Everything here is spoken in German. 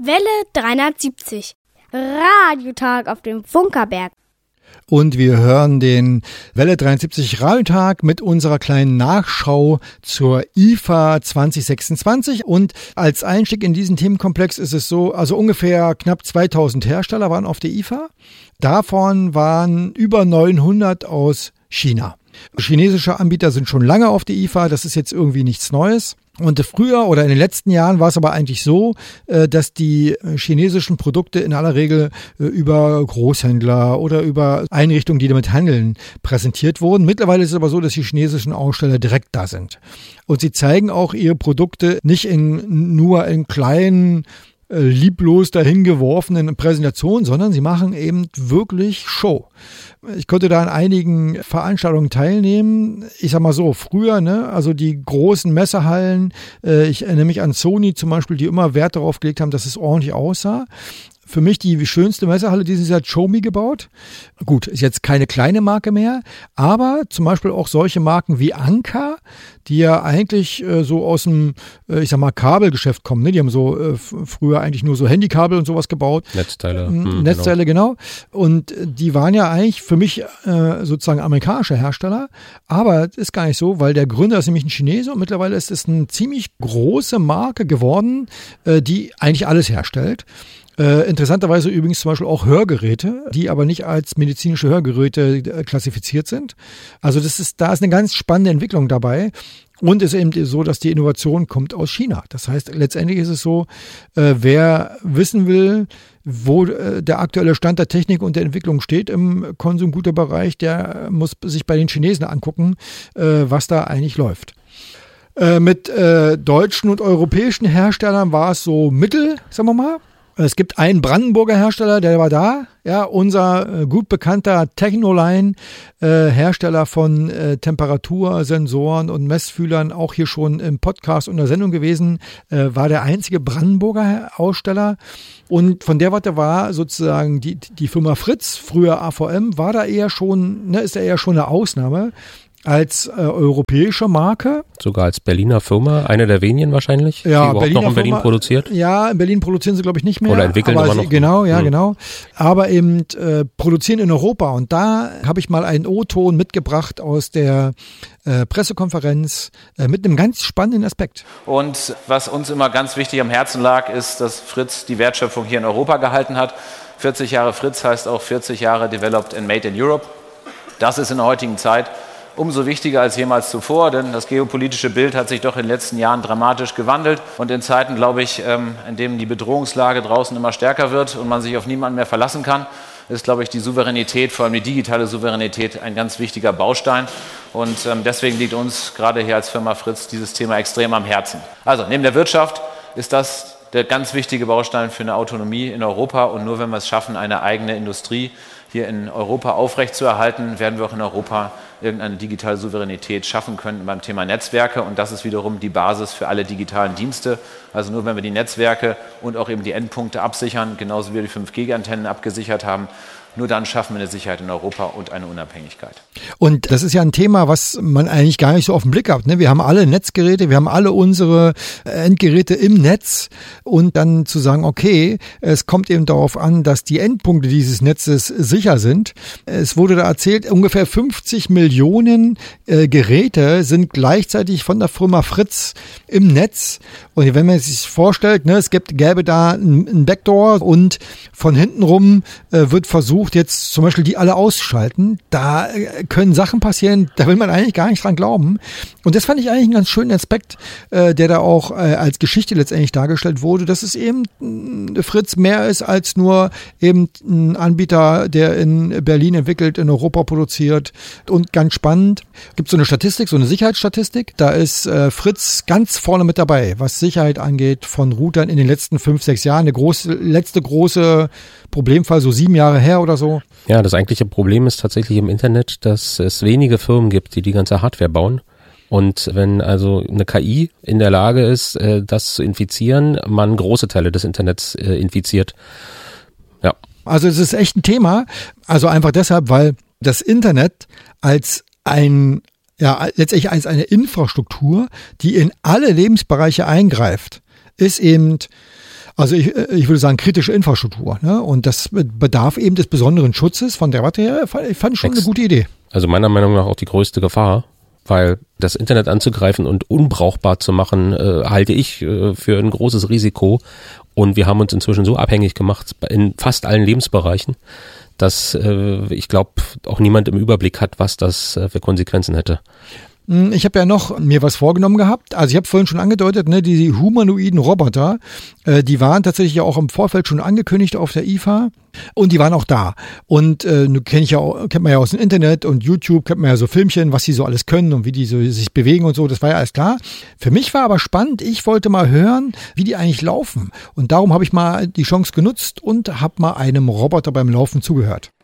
Welle 370. Radiotag auf dem Funkerberg. Und wir hören den Welle 73 Radiotag mit unserer kleinen Nachschau zur IFA 2026. Und als Einstieg in diesen Themenkomplex ist es so, also ungefähr knapp 2000 Hersteller waren auf der IFA. Davon waren über 900 aus China. Chinesische Anbieter sind schon lange auf der IFA, das ist jetzt irgendwie nichts Neues. Und früher oder in den letzten Jahren war es aber eigentlich so, dass die chinesischen Produkte in aller Regel über Großhändler oder über Einrichtungen, die damit handeln, präsentiert wurden. Mittlerweile ist es aber so, dass die chinesischen Aussteller direkt da sind. Und sie zeigen auch ihre Produkte nicht nur in kleinen, lieblos dahingeworfenen Präsentationen, sondern sie machen eben wirklich Show. Ich konnte da an einigen Veranstaltungen teilnehmen. Ich sag mal so, früher, also die großen Messehallen, ich erinnere mich an Sony zum Beispiel, die immer Wert darauf gelegt haben, dass es ordentlich aussah. Für mich die schönste Messehalle dieses Jahr Xiaomi gebaut. Gut, ist jetzt keine kleine Marke mehr, aber zum Beispiel auch solche Marken wie Anker, die ja eigentlich so aus dem, ich sag mal, Kabelgeschäft kommen. Ne? Die haben so früher eigentlich nur so Handykabel und sowas gebaut. Netzteile. Netzteile, genau. Und die waren ja eigentlich für mich sozusagen amerikanische Hersteller, aber das ist gar nicht so, weil der Gründer ist nämlich ein Chinese und mittlerweile ist es eine ziemlich große Marke geworden, die eigentlich alles herstellt. Interessanterweise übrigens zum Beispiel auch Hörgeräte, die aber nicht als medizinische Hörgeräte klassifiziert sind. Also da ist eine ganz spannende Entwicklung dabei. Und es ist eben so, dass die Innovation kommt aus China. Das heißt, letztendlich ist es so, wer wissen will, wo der aktuelle Stand der Technik und der Entwicklung steht im Konsumgüterbereich, der muss sich bei den Chinesen angucken, was da eigentlich läuft. Mit deutschen und europäischen Herstellern war es so mittel, sagen wir mal. Es gibt einen Brandenburger Hersteller, der war da, ja, unser gut bekannter Technoline, Hersteller von Temperatursensoren und Messfühlern, auch hier schon im Podcast und der Sendung gewesen, war der einzige Brandenburger Aussteller. Und von der Warte war sozusagen die Firma Fritz, früher AVM, war da eher schon, ist da eher schon eine Ausnahme. Als europäische Marke. Sogar als Berliner Firma, eine der wenigen wahrscheinlich, ja, die überhaupt noch in Berlin produziert. Ja, in Berlin produzieren sie, glaube ich, nicht mehr. Oder entwickeln aber noch. Genau, ja, genau. Aber eben produzieren in Europa. Und da habe ich mal einen O-Ton mitgebracht aus der Pressekonferenz mit einem ganz spannenden Aspekt. Und was uns immer ganz wichtig am Herzen lag, ist, dass Fritz die Wertschöpfung hier in Europa gehalten hat. 40 Jahre Fritz heißt auch 40 Jahre Developed and Made in Europe. Das ist in der heutigen Zeit umso wichtiger als jemals zuvor, denn das geopolitische Bild hat sich doch in den letzten Jahren dramatisch gewandelt. Und in Zeiten, glaube ich, in denen die Bedrohungslage draußen immer stärker wird und man sich auf niemanden mehr verlassen kann, ist, glaube ich, die Souveränität, vor allem die digitale Souveränität, ein ganz wichtiger Baustein. Und deswegen liegt uns gerade hier als Firma Fritz dieses Thema extrem am Herzen. Also neben der Wirtschaft ist das der ganz wichtige Baustein für eine Autonomie in Europa. Und nur wenn wir es schaffen, eine eigene Industrie hier in Europa aufrechtzuerhalten, werden wir auch in Europa irgendeine digitale Souveränität schaffen können beim Thema Netzwerke. Und das ist wiederum die Basis für alle digitalen Dienste. Also nur wenn wir die Netzwerke und auch eben die Endpunkte absichern, genauso wie wir die 5G-Antennen abgesichert haben, nur dann schaffen wir eine Sicherheit in Europa und eine Unabhängigkeit. Und das ist ja ein Thema, was man eigentlich gar nicht so auf den Blick hat. Ne? Wir haben alle Netzgeräte, wir haben alle unsere Endgeräte im Netz und dann zu sagen, okay, es kommt eben darauf an, dass die Endpunkte dieses Netzes sicher sind. Es wurde da erzählt, ungefähr 50 Millionen Geräte sind gleichzeitig von der Firma Fritz im Netz. Und wenn man sich vorstellt, es gäbe da ein Backdoor und von hinten rum wird versucht, jetzt zum Beispiel die alle ausschalten, da können Sachen passieren, da will man eigentlich gar nicht dran glauben. Und das fand ich eigentlich einen ganz schönen Aspekt, der da auch als Geschichte letztendlich dargestellt wurde, dass es eben Fritz mehr ist als nur eben ein Anbieter, der in Berlin entwickelt, in Europa produziert. Und ganz spannend, gibt es so eine Statistik, so eine Sicherheitsstatistik, da ist Fritz ganz vorne mit dabei, was Sicherheit angeht von Routern in den letzten 5-6 Jahren. Der letzte große Problemfall, so 7 Jahre her oder so. Ja, das eigentliche Problem ist tatsächlich im Internet, dass es wenige Firmen gibt, die ganze Hardware bauen. Und wenn also eine KI in der Lage ist, das zu infizieren, man große Teile des Internets infiziert. Ja. Also es ist echt ein Thema. Also einfach deshalb, weil das Internet als letztendlich als eine Infrastruktur, die in alle Lebensbereiche eingreift, ist eben Also ich würde sagen kritische Infrastruktur. Ne? Und das bedarf eben des besonderen Schutzes von der Warte her. Ich fand schon eine gute Idee. Also meiner Meinung nach auch die größte Gefahr, weil das Internet anzugreifen und unbrauchbar zu machen, halte ich für ein großes Risiko. Und wir haben uns inzwischen so abhängig gemacht in fast allen Lebensbereichen, dass ich glaube, auch niemand im Überblick hat, was das für Konsequenzen hätte. Ich habe ja noch mir was vorgenommen gehabt. Also ich habe vorhin schon angedeutet, ne, die humanoiden Roboter, die waren tatsächlich ja auch im Vorfeld schon angekündigt auf der IFA und die waren auch da. Und kennt man ja aus dem Internet und YouTube, kennt man ja so Filmchen, was die so alles können und wie die so sich bewegen und so, das war ja alles klar. Für mich war aber spannend, ich wollte mal hören, wie die eigentlich laufen. Und darum habe ich mal die Chance genutzt und habe mal einem Roboter beim Laufen zugehört.